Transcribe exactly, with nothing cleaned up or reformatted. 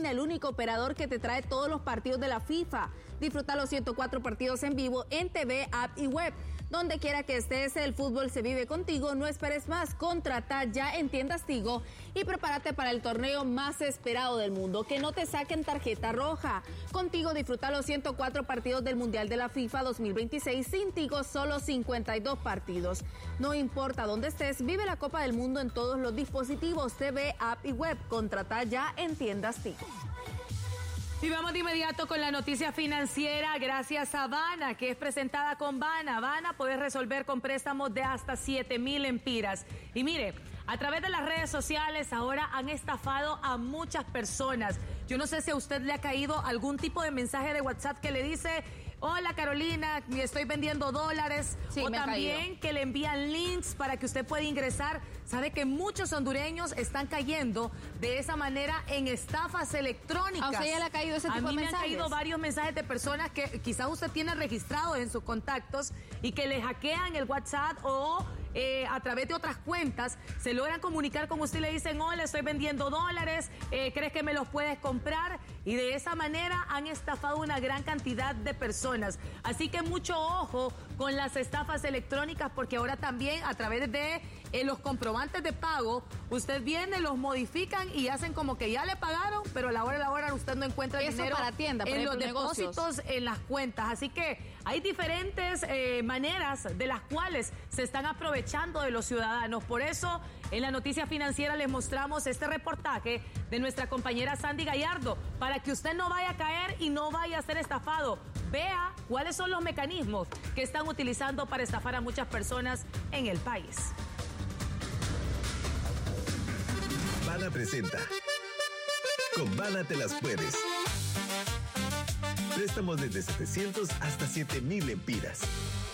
Carolina, el único operador que te trae todos los partidos de la FIFA. Disfruta los ciento cuatro partidos en vivo en T V, app y web. Donde quiera que estés, el fútbol se vive contigo. No esperes más, contrata ya en Tiendas Tigo y prepárate para el torneo más esperado del mundo. Que no te saquen tarjeta roja. Contigo disfruta los ciento cuatro partidos del Mundial de la FIFA dos mil veintiséis. Sin Tigo, solo cincuenta y dos partidos. No importa dónde estés, vive la Copa del Mundo en todos los dispositivos, T V, app y web. Contrata ya en Tiendas Tigo. Y vamos de inmediato con la noticia financiera, gracias a Bana, que es presentada con Bana. Bana puedes resolver con préstamos de hasta siete mil empiras. Y mire, a través de las redes sociales ahora han estafado a muchas personas. Yo no sé si a usted le ha caído algún tipo de mensaje de WhatsApp que le dice: hola Carolina, estoy vendiendo dólares. Sí, o me ha también caído. que le envían links para que usted pueda ingresar. Sabe que muchos hondureños están cayendo de esa manera en estafas electrónicas. ¿A usted ya le ha caído ese tipo de mensajes? A mí me han caído varios mensajes de personas que quizás usted tiene registrados en sus contactos y que le hackean el WhatsApp o eh, a través de otras cuentas se logran comunicar con usted y le dicen: hola, estoy vendiendo dólares, eh, ¿crees que me los puedes comprar? Y de esa manera han estafado una gran cantidad de personas. Así que mucho ojo con las estafas electrónicas, porque ahora también a través de eh, los comprobantes de pago, usted viene, los modifican y hacen como que ya le pagaron, pero a la hora de la hora usted no encuentra el Eso dinero para tienda, por en ejemplo, los depósitos, negocios. en las cuentas. Así que hay diferentes eh, maneras de las cuales se están aprovechando de los ciudadanos. Por eso, en la noticia financiera les mostramos este reportaje de nuestra compañera Sandy Gallardo, para que usted no vaya a caer y no vaya a ser estafado. Vea cuáles son los mecanismos que están utilizando para estafar a muchas personas en el país. Bana presenta. Con Bana te las puedes. Préstamos desde setecientos hasta siete mil empiras.